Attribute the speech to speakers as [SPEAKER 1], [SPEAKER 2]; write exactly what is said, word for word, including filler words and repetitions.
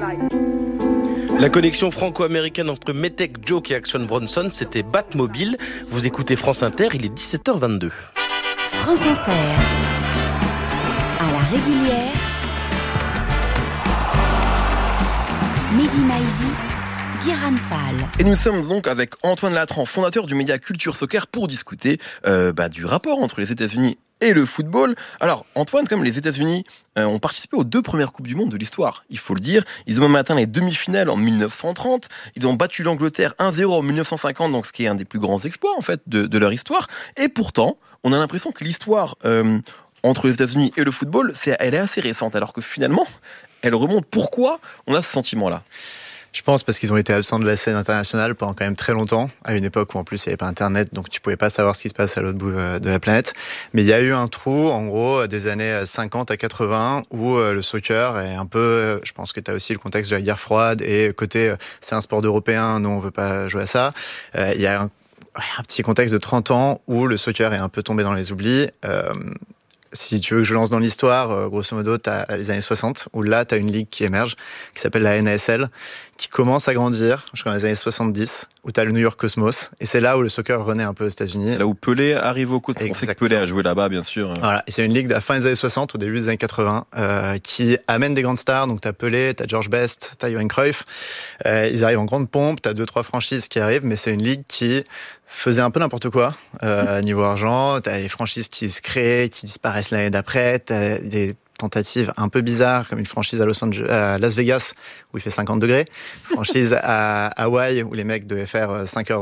[SPEAKER 1] La connexion franco-américaine entre Metek Joke et Action Bronson, c'était Batmobile. Vous écoutez France Inter, il est dix-sept heures vingt-deux.
[SPEAKER 2] France Inter, à la régulière, Mehdi Maizi, Guérin Fall.
[SPEAKER 3] Et nous sommes donc avec Antoine Latran, fondateur du média Culture Soccer, pour discuter euh, bah, du rapport entre les États-Unis et le football. Alors, Antoine, comme les États-Unis euh, ont participé aux deux premières Coupes du Monde de l'histoire, il faut le dire. Ils ont même atteint les demi-finales en dix-neuf cent trente. Ils ont battu l'Angleterre un zéro en dix-neuf cent cinquante, donc ce qui est un des plus grands exploits, en fait, de, de leur histoire. Et pourtant, on a l'impression que l'histoire euh, entre les États-Unis et le football, c'est, elle est assez récente, alors que finalement, elle remonte. Pourquoi on a ce sentiment-là ?
[SPEAKER 4] Je pense parce qu'ils ont été absents de la scène internationale pendant quand même très longtemps, à une époque où en plus il n'y avait pas Internet, donc tu pouvais pas savoir ce qui se passe à l'autre bout de la planète. Mais il y a eu un trou, en gros, des années cinquante à quatre-vingts, où le soccer est un peu, je pense que tu as aussi le contexte de la guerre froide, et côté, c'est un sport d'Européens, nous on veut pas jouer à ça. Il y a un, un petit contexte de trente ans où le soccer est un peu tombé dans les oublis. Euh, Si tu veux que je lance dans l'histoire, grosso modo, tu as les années soixante, où là, tu as une ligue qui émerge, qui s'appelle la N A S L, qui commence à grandir jusqu'aux années soixante-dix, où tu as le New York Cosmos, et c'est là où le soccer renaît un peu aux États-Unis.
[SPEAKER 3] C'est là où Pelé arrive au Cosmos. On sait que Pelé a joué là-bas, bien sûr.
[SPEAKER 4] Voilà, et c'est une ligue de la fin des années soixante, au début des années quatre-vingts, euh, qui amène des grandes stars, donc tu as Pelé, tu as George Best, tu as Johan Cruyff, euh, ils arrivent en grande pompe, tu as deux, trois franchises qui arrivent, mais c'est une ligue qui faisait un peu n'importe quoi euh, niveau argent. T'as des franchises qui se créent, qui disparaissent l'année d'après. T'as des tentatives un peu bizarres, comme une franchise à, Los Angeles, à Las Vegas où il fait cinquante degrés, une franchise à Hawaï où les mecs devaient faire cinq heures